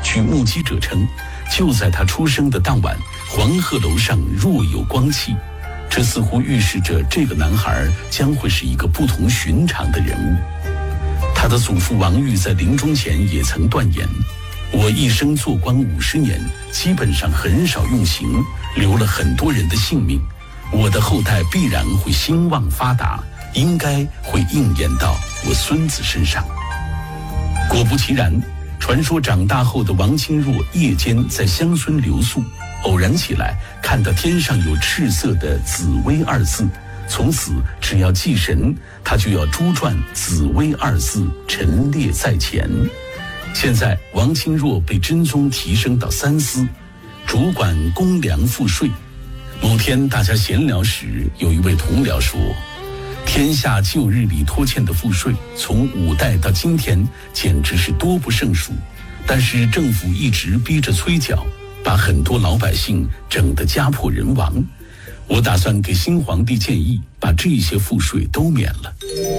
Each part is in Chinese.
据目击者称，就在他出生的当晚，黄鹤楼上若有光气，这似乎预示着这个男孩将会是一个不同寻常的人物。他的祖父王玉在临终前也曾断言，我一生做官50年，基本上很少用刑，留了很多人的性命，我的后代必然会兴旺发达，应该会应验到我孙子身上。果不其然，传说长大后的王钦若夜间在乡村留宿，偶然起来看到天上有赤色的紫薇2字，从此只要祭神，他就要朱撰紫薇2字陈列在前。现在王钦若被真宗提升到3司，主管公粮赋税。某天大家闲聊时，有一位同僚说，天下旧日里拖欠的赋税，从5代到今天简直是多不胜数，但是政府一直逼着催缴，把很多老百姓整得家破人亡。我打算给新皇帝建议，把这些赋税都免了。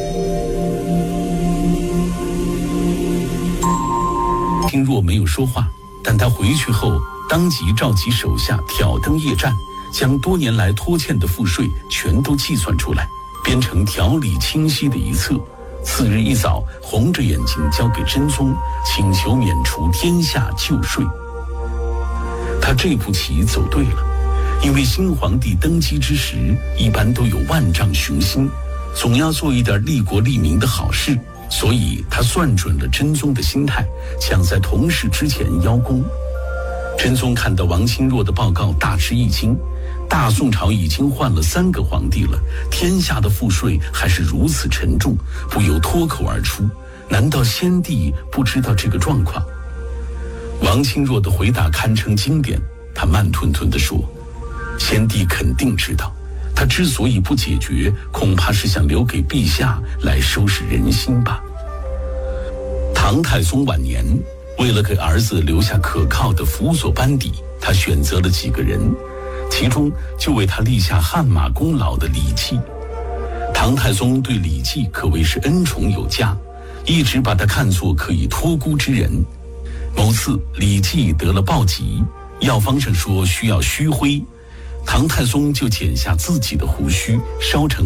钦若没有说话，但他回去后当即召集手下挑灯夜战，将多年来拖欠的赋税全都计算出来，编成条理清晰的一册。次日一早，红着眼睛交给真宗，请求免除天下旧税。他这步棋走对了，因为新皇帝登基之时，一般都有万丈雄心，总要做一点利国利民的好事，所以他算准了真宗的心态，想在同事之前邀功。真宗看到王钦若的报告大吃一惊，大宋朝已经换了3个皇帝了，天下的赋税还是如此沉重，不由脱口而出，难道先帝不知道这个状况？王钦若的回答堪称经典，他慢吞吞地说，先帝肯定知道，他之所以不解决，恐怕是想留给陛下来收拾人心吧。唐太宗晚年，为了给儿子留下可靠的辅佐班底，他选择了几个人，其中就为他立下汗马功劳的李绩。唐太宗对李绩可谓是恩宠有加，一直把他看作可以托孤之人。某次李绩得了暴疾，药方上说需要须灰，唐太宗就剪下自己的胡须，烧成